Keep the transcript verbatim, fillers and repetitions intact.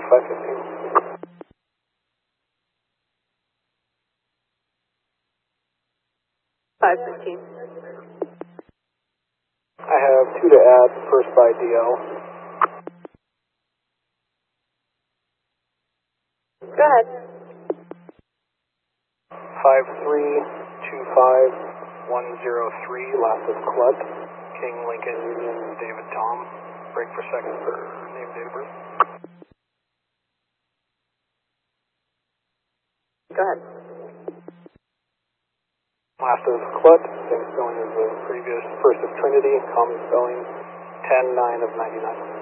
five fifteen. five fifteen. I have two to add, first by D L. Go ahead. five three two five one zero three, last is Clutt. King, Lincoln, Union, David, Tom. Break for second for name, date of birth. Go ahead. Last is Clutt, same spelling as the previous. First is Trinity, common spelling, ten nine of ninety-nine.